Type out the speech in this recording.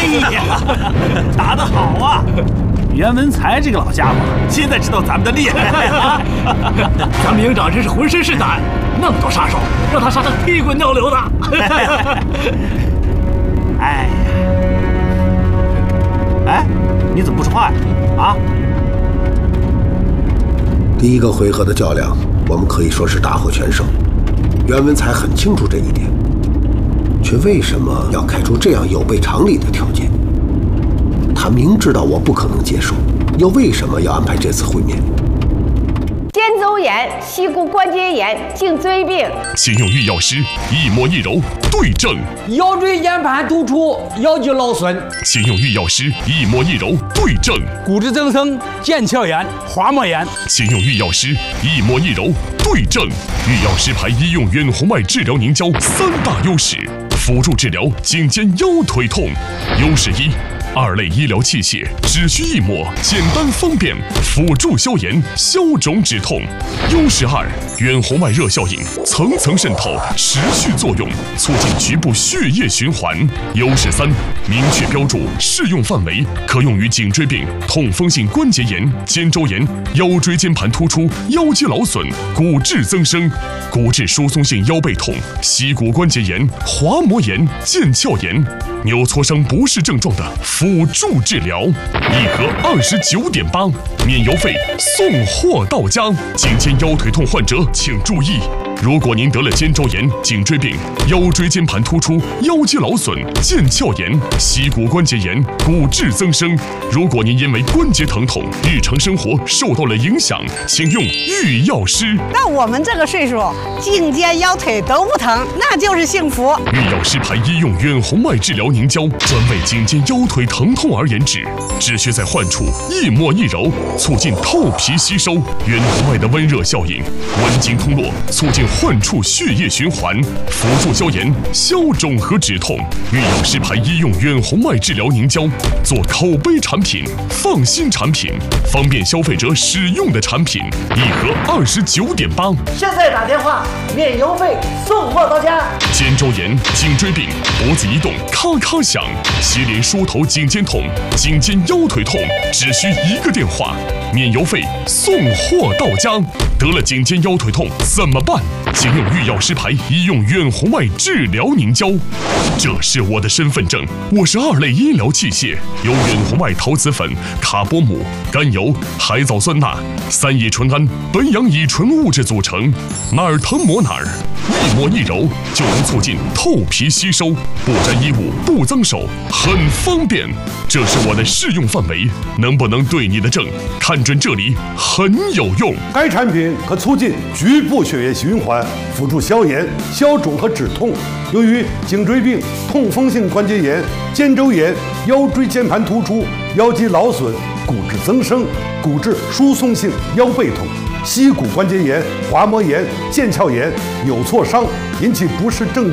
呀，打得好啊！袁文才这个老家伙，现在知道咱们的厉害了。 咱们营长真是浑身是胆，那么多杀手，让他杀得屁滚尿流的。 哎呀，哎，你怎么不说话呀？啊？ 第一个回合的较量，我们可以说是大获全胜。袁文才很清楚这一点，却为什么要开出这样有悖常理的条件？他明知道我不可能接受，又为什么要安排这次会面？ 肩周炎、膝骨关节炎、颈椎病。 请用御药师一摸一揉对症。 腰椎间盘突出、腰肌劳损。 请用御药师一摸一揉对症。 骨质增生、腱鞘炎、滑膜炎。 请用御药师一摸一揉对症。御药师牌医用远红外治疗凝胶3大优势，辅助治疗颈肩腰腿痛。优势1。2类医疗器械只需一抹，简单方便，辅助消炎、消肿止痛。优势2，远红外热效应层层渗透，持续作用，促进局部血液循环。优势3，明确标注适用范围，可用于颈椎病、痛风性关节炎、肩周炎、腰椎间盘突出、腰肌劳损、骨质增生、骨质疏松性腰背痛、膝骨关节炎、滑膜炎、腱鞘炎、扭挫伤不适症状的辅助治疗，1盒29.8，免邮费，送货到家。颈肩腰腿痛患者请注意，如果您得了肩周炎、颈椎病、腰椎间盘突出、腰肌劳损、腱鞘炎、膝骨关节炎、骨质增生，如果您因为关节疼痛，日常生活受到了影响，请用御药师。 那我们这个岁数，颈肩腰腿都不疼，那就是幸福。 御药师牌医用远红外治疗凝胶，专为颈肩腰腿疼痛而研制，只需在患处一抹一揉，促进透皮吸收。远红外的温热效应，温经通络，促进患处血液循环，辅助消炎、消肿和止痛。御药师牌医用远红外治疗凝胶，做口碑产品、放心产品、方便消费者使用的产品，1盒29.8。 现在打电话，免邮费，送货到家。 肩周炎、颈椎病、脖子移动咔咔响，接连梳头颈肩痛、颈肩腰腿痛，只需1个电话，免邮费，送货到家。得了颈肩腰腿痛怎么办？请用御药师牌医用远红外治疗凝胶。这是我的身份证，我是2类医疗器械，由远红外陶瓷粉、卡波姆、甘油、海藻酸钠、3乙醇胺、苯氧乙醇物质组成，哪儿疼抹哪儿，一抹一揉就能促进透皮吸收，不沾衣物，不脏手，很方便。这是我的适用范围，能不能对你的症？看准这里，很有用。 该产品可促进局部血液循环，辅助消炎、消肿和止痛，用于颈椎病、痛风性关节炎、肩周炎、腰椎间盘突出、腰肌劳损、骨质增生、骨质疏松性腰背痛、膝骨关节炎、滑膜炎、腱鞘炎、扭挫伤引起不适症